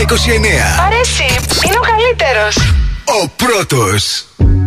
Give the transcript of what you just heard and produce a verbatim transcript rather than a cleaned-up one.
είκοσι εννέα. Αρέσει, είναι ο καλύτερος. Ο πρώτος.